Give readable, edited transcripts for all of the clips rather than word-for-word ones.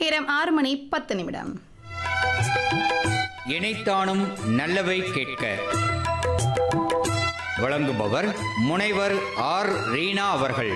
நேரம் 6:10. இணைத்தானும் நல்லவை கேட்க வழங்குபவர் முனைவர் ஆர் ரீனா அவர்கள்.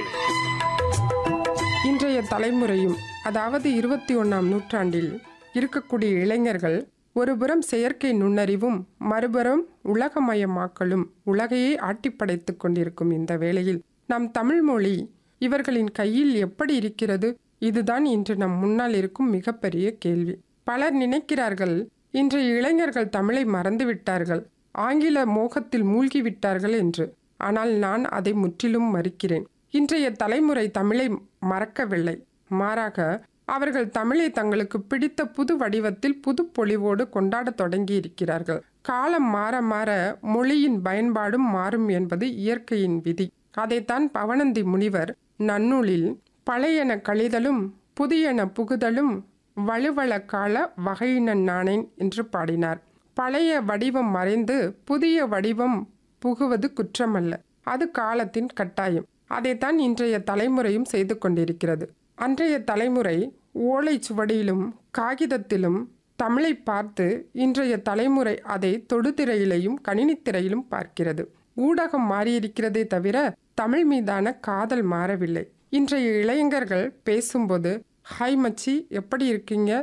இன்றைய தலைமுறையும், அதாவது 21ஆம் நூற்றாண்டில் இருக்கக்கூடிய இளைஞர்கள் ஒருபுறம் செயற்கை நுண்ணறிவும் மறுபுறம் உலகமயமாக்கலும் உலகையே ஆட்டிப்படைத்துக் கொண்டிருக்கும் இந்த வேளையில் நம் தமிழ் மொழி இவர்களின் கையில் எப்படி இருக்கிறது? இதுதான் இன்று நம் முன்னால் இருக்கும் மிகப்பெரிய கேள்வி. பலர் நினைக்கிறார்கள் இன்றைய இளைஞர்கள் தமிழை மறந்துவிட்டார்கள், ஆங்கில மோகத்தில் மூழ்கிவிட்டார்கள் என்று. ஆனால் நான் அதை முற்றிலும் மறுக்கிறேன். இன்றைய தலைமுறை தமிழை மறக்கவில்லை, மாறாக அவர்கள் தமிழை தங்களுக்கு பிடித்த புது வடிவத்தில் புது பொலிவோடு கொண்டாடத் தொடங்கி இருக்கிறார்கள். காலம் மாற மாற மொழியின் பயன்பாடும் மாறும் என்பது இயற்கையின் விதி. அதைத்தான் பவணந்தி முனிவர் நன்னூலில் பழையன கழிதலும் புதியன புகுதலும் வலுவள கால வகையினன் நானேன் என்று பாடினார். பழைய வடிவம் மறைந்து புதிய வடிவம் புகுவது குற்றமல்ல, அது காலத்தின் கட்டாயம். அதைத்தான் இன்றைய தலைமுறையும் செய்து கொண்டிருக்கிறது. அன்றைய தலைமுறை ஓலை சுவடியிலும் காகிதத்திலும் தமிழை பார்த்து இன்றைய தலைமுறை அதை தொடுதிரையிலையும் கணினித்திரையிலும் பார்க்கிறது. ஊடகம் மாறியிருக்கிறதே தவிர தமிழ் மீதான காதல் மாறவில்லை. இன்றைய இளைஞர்கள் பேசும்போது ஹாய் மச்சி எப்படி இருக்கீங்க,